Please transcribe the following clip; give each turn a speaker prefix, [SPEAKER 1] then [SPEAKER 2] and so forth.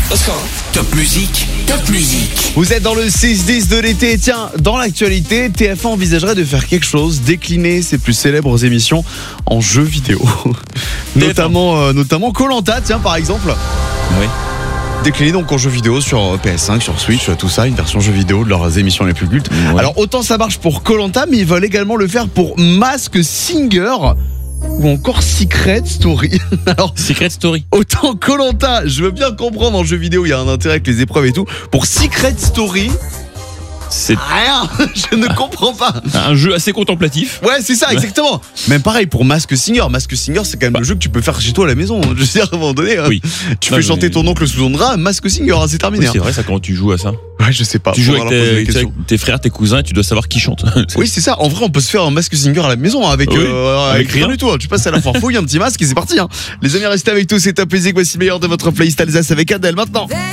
[SPEAKER 1] Let's go. Top musique, top musique.
[SPEAKER 2] Vous êtes dans le 6-10 de l'été. Tiens, dans l'actualité, TF1 envisagerait de faire quelque chose, décliner ses plus célèbres émissions en jeux vidéo. notamment Koh-Lanta, tiens, par exemple.
[SPEAKER 3] Oui.
[SPEAKER 2] Décliné donc en jeux vidéo sur PS5, sur Switch, tout ça, une version jeux vidéo de leurs émissions les plus cultes.
[SPEAKER 3] Ouais.
[SPEAKER 2] Alors autant ça marche pour Koh-Lanta, mais ils veulent également le faire pour Masked Singer ou encore Secret Story. Alors
[SPEAKER 3] Secret Story.
[SPEAKER 2] autant Koh-Lanta, je veux bien comprendre, en jeux vidéo il y a un intérêt avec les épreuves et tout. Pour Secret Story,
[SPEAKER 3] C'est
[SPEAKER 2] rien, je ne comprends pas.
[SPEAKER 3] un jeu assez contemplatif.
[SPEAKER 2] Ouais, c'est ça, exactement. Même pareil pour Masked Singer. Masked Singer, c'est quand même le jeu que tu peux faire chez toi à la maison. Je veux dire, à un moment donné,
[SPEAKER 3] Oui.
[SPEAKER 2] tu
[SPEAKER 3] Non,
[SPEAKER 2] fais
[SPEAKER 3] mais-
[SPEAKER 2] chanter ton oncle sous Ondra, Masked Singer, c'est terminé.
[SPEAKER 3] Oui, c'est vrai, ça, comment tu joues à ça?
[SPEAKER 2] Ouais, je sais pas.
[SPEAKER 3] Tu joues
[SPEAKER 2] Faudra leur poser la
[SPEAKER 3] avec
[SPEAKER 2] question.
[SPEAKER 3] tes frères, tes cousins, et tu dois savoir qui chante.
[SPEAKER 2] Oui, c'est ça. En vrai, on peut se faire un Masked Singer à la maison avec,
[SPEAKER 3] Oui,
[SPEAKER 2] avec
[SPEAKER 3] avec
[SPEAKER 2] rien
[SPEAKER 3] rien.
[SPEAKER 2] du tout. Tu passes à la farfouille, un petit masque et c'est parti. Les amis, restez avec tous. C'est Top Music. Voici le meilleur de votre playlist Alsace avec Adèle maintenant.